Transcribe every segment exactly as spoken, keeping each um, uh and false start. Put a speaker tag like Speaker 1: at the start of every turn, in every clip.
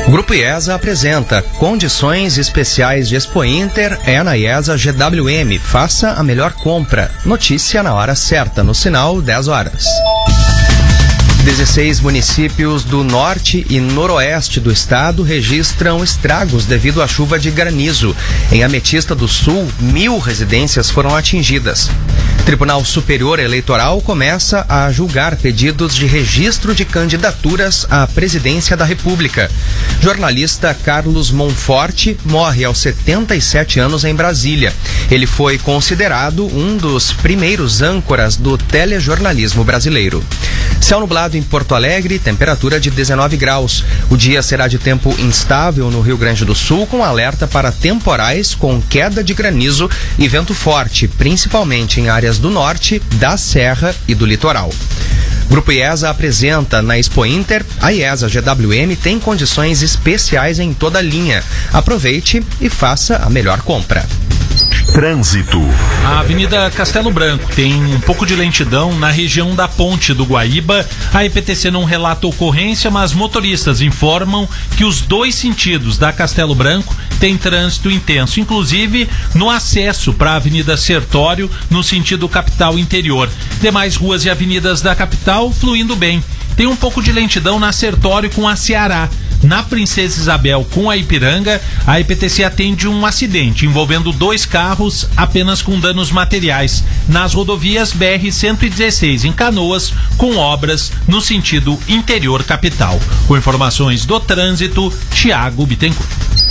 Speaker 1: Grupo IESA apresenta Condições Especiais de Expo Inter é na IESA G W M. Faça a melhor compra. Notícia na hora certa, no sinal dez horas. dezesseis municípios do norte e noroeste do estado registram estragos devido à chuva de granizo. Em Ametista do Sul, mil residências foram atingidas. Tribunal Superior Eleitoral começa a julgar pedidos de registro de candidaturas à presidência da República. Jornalista Carlos Monforte morre aos setenta e sete anos em Brasília. Ele foi considerado um dos primeiros âncoras do telejornalismo brasileiro. Céu nublado em Porto Alegre, temperatura de dezenove graus. O dia será de tempo instável no Rio Grande do Sul, com alerta para temporais com queda de granizo e vento forte, principalmente em áreas do norte, da Serra e do litoral. Grupo IESA apresenta na Expo Inter. A IESA G W M tem condições especiais em toda a linha. Aproveite e faça a melhor compra.
Speaker 2: Trânsito.
Speaker 3: A Avenida Castelo Branco tem um pouco de lentidão na região da Ponte do Guaíba. A E P T C não relata ocorrência, mas motoristas informam que os dois sentidos da Castelo Branco têm trânsito intenso, inclusive no acesso para a Avenida Sertório, no sentido capital interior. Demais ruas e avenidas da capital fluindo bem. Tem um pouco de lentidão na Sertório com a Ceará. Na Princesa Isabel com a Ipiranga, a E P T C atende um acidente envolvendo dois carros apenas com danos materiais nas rodovias B R cento e dezesseis em Canoas, com obras no sentido interior capital. Com informações do trânsito, Tiago Bittencourt.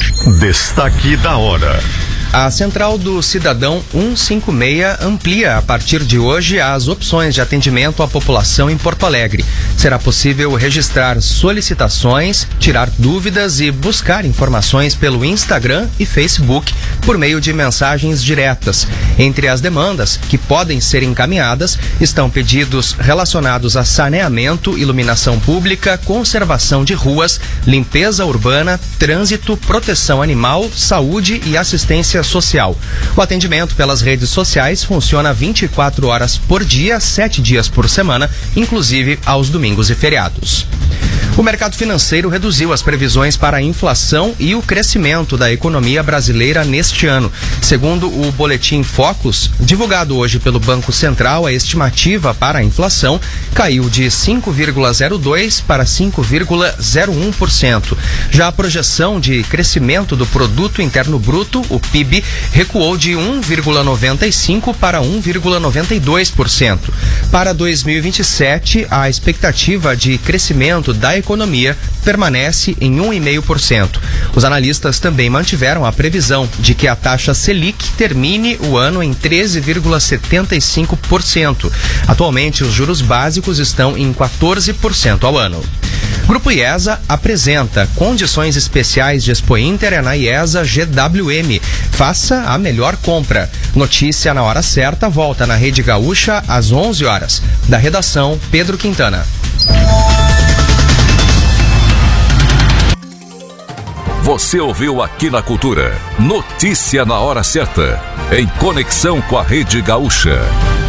Speaker 2: Destaque da hora.
Speaker 1: A Central do Cidadão cento e cinquenta e seis amplia a partir de hoje as opções de atendimento à população em Porto Alegre. Será possível registrar solicitações, tirar dúvidas e buscar informações pelo Instagram e Facebook por meio de mensagens diretas. Entre as demandas que podem ser encaminhadas estão pedidos relacionados a saneamento, iluminação pública, conservação de ruas, limpeza urbana, trânsito, proteção animal, saúde e assistência social. O atendimento pelas redes sociais funciona vinte e quatro horas por dia, sete dias por semana, inclusive aos domingos e feriados. O mercado financeiro reduziu as previsões para a inflação e o crescimento da economia brasileira neste ano. Segundo o boletim Focus, divulgado hoje pelo Banco Central, a estimativa para a inflação caiu de cinco vírgula zero dois por cento para cinco vírgula zero um por cento. Já a projeção de crescimento do Produto Interno Bruto, o P I B, recuou de um vírgula noventa e cinco por cento para um vírgula noventa e dois por cento. Para dois mil e vinte e sete, a expectativa de crescimento da economia permanece em um vírgula cinco por cento. Os analistas também mantiveram a previsão de que a taxa Selic termine o ano em treze vírgula setenta e cinco por cento. Atualmente, os juros básicos estão em quatorze por cento ao ano. Grupo IESA apresenta Condições Especiais de Expo Inter é na IESA G W M. Faça a melhor compra. Notícia na hora certa volta na Rede Gaúcha às onze horas. Da redação, Pedro Quintana.
Speaker 2: Você ouviu aqui na Cultura. Notícia na hora certa. Em conexão com a Rede Gaúcha.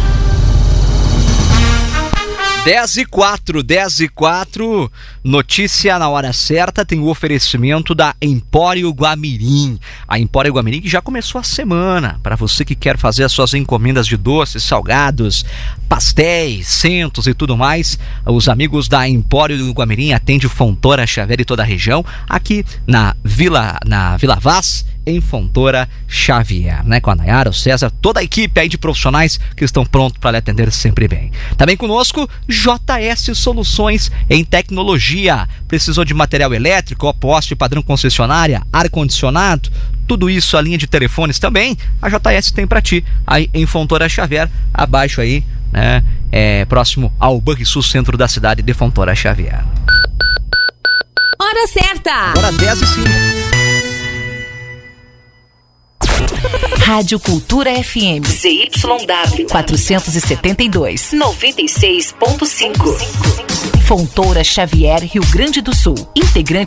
Speaker 4: dez e quatro, dez e quatro, notícia na hora certa, tem o oferecimento da Empório Guamirim. A Empório Guamirim que já começou a semana, para você que quer fazer as suas encomendas de doces, salgados, pastéis, centos e tudo mais. Os amigos da Empório Guamirim atendem o Fontoura, Xavier e toda a região, aqui na Vila, na Vila Vaz, em Fontoura Xavier, né? Com a Nayara, o César, toda a equipe aí de profissionais que estão prontos para lhe atender sempre bem. Também conosco, J S Soluções em Tecnologia. Precisou de material elétrico, poste, padrão concessionária, ar-condicionado, tudo isso, a linha de telefones também, a J S tem para ti, aí em Fontoura Xavier, abaixo aí, né? É, próximo ao Banrisul, centro da cidade de Fontoura Xavier.
Speaker 5: Hora certa!
Speaker 4: Hora dez e cinco.
Speaker 5: Rádio Cultura F M Z Y W quatrocentos e setenta e dois, noventa e seis ponto cinco. Fontoura Xavier, Rio Grande do Sul. Integrante